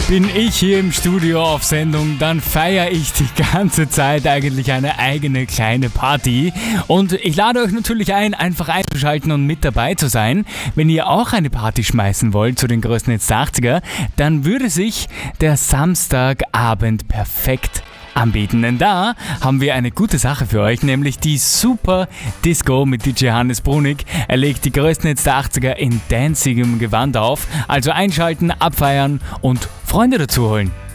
bin ich hier im Studio auf Sendung, dann feiere ich die ganze Zeit eigentlich eine eigene kleine Party. Und ich lade euch natürlich ein, einfach einzuschalten und mit dabei zu sein. Wenn ihr auch eine Party schmeißen wollt zu den größten Hits der 80er, dann würde sich der Samstagabend perfekt anbieten. Denn da haben wir eine gute Sache für euch, nämlich die Super Disco mit DJ Hannes Brunig. Er legt die größten Hits der 80er in dancigem Gewand auf. Also einschalten, abfeiern und Freunde dazu holen.